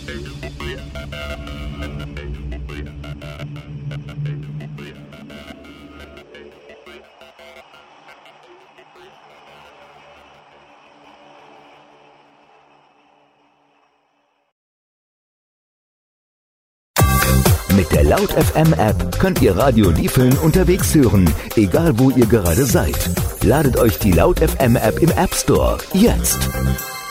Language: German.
Mit der Laut FM App könnt ihr Radio Liefeln unterwegs hören, egal wo ihr gerade seid. Ladet euch die Laut FM App im App Store jetzt.